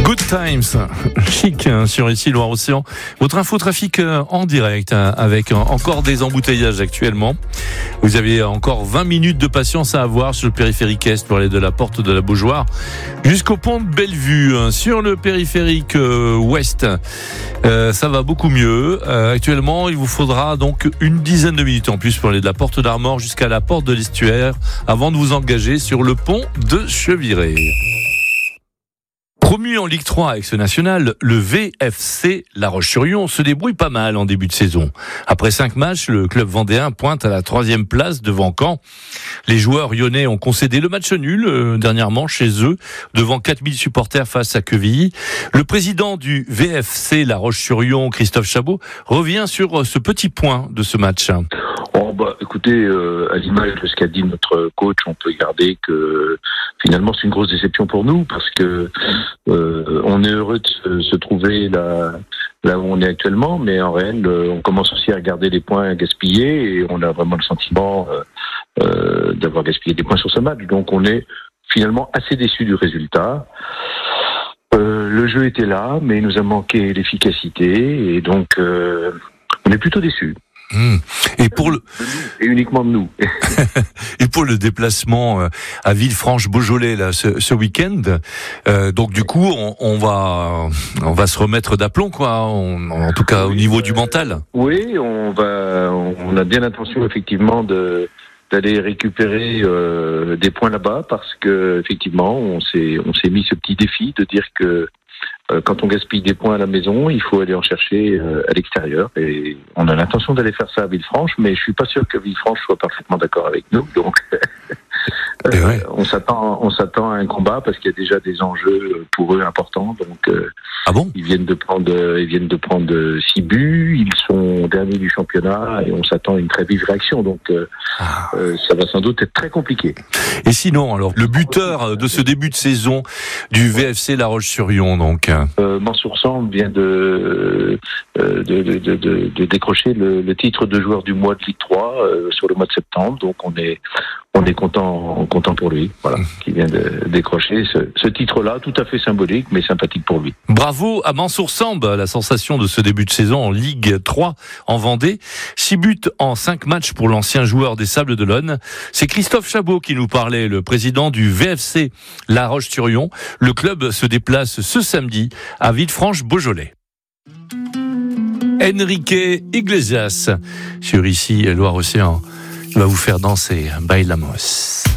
Good Times, chic sur ici Loire-Océan. Votre info trafic en direct avec encore des embouteillages actuellement. Vous avez encore 20 minutes de patience à avoir sur le périphérique Est pour aller de la porte de la Beaujoire jusqu'au pont de Bellevue. Sur le périphérique Ouest, ça va beaucoup mieux. Actuellement, il vous faudra donc une dizaine de minutes en plus pour aller de la porte d'Armor jusqu'à la porte de l'Estuaire avant de vous engager sur le pont de Cheviré. Promu en Ligue 3 avec ce national, le VFC La Roche-sur-Yon se débrouille pas mal en début de saison. Après 5 matchs, le club vendéen pointe à la 3e place devant Caen. Les joueurs lyonnais ont concédé le match nul dernièrement chez eux, devant 4000 supporters face à Quevilly. Le président du VFC La Roche-sur-Yon, Christophe Chabot, revient sur ce petit point de ce match. Écoutez, à l'image de ce qu'a dit notre coach, on peut garder que finalement c'est une grosse déception pour nous parce que on est heureux de se trouver là où on est actuellement, mais en réel, on commence aussi à regarder les points gaspillés et on a vraiment le sentiment d'avoir gaspillé des points sur ce match. Donc on est finalement assez déçus du résultat. Le jeu était là, mais il nous a manqué l'efficacité et donc on est plutôt déçus. Et pour le et uniquement de nous. Et pour le déplacement à Villefranche-Beaujolais là ce week-end, donc du coup on va se remettre d'aplomb quoi, en tout cas au niveau du mental. Oui, on a bien l'intention effectivement d'aller récupérer des points là-bas parce que effectivement on s'est mis ce petit défi de dire que quand on gaspille des points à la maison, il faut aller en chercher à l'extérieur. Et on a l'intention d'aller faire ça à Villefranche, mais je suis pas sûr que Villefranche soit parfaitement d'accord avec nous. Donc, on s'attend à un combat parce qu'il y a déjà des enjeux pour eux importants. Donc, ils viennent de prendre 6 buts, ils sont derniers du championnat et on s'attend à une très vive réaction. Donc, ça va sans doute être très compliqué. Et sinon, alors, le buteur de ce début de saison du VFC La Roche-sur-Yon, donc. Mansour Samb vient de décrocher le titre de joueur du mois de Ligue 3 sur le mois de septembre. Donc on est content pour lui, voilà, qui vient de décrocher ce titre-là, tout à fait symbolique, mais sympathique pour lui. Bravo à Mansour Samb, la sensation de ce début de saison en Ligue 3 en Vendée. 6 buts en 5 matchs pour l'ancien joueur des Sables d'Olonne. C'est Christophe Chabot qui nous parlait, le président du VFC La Roche-sur-Yon. Le club se déplace ce samedi à Villefranche-Beaujolais. Enrique Iglesias sur ici Loire-Océan va vous faire danser Bailamos.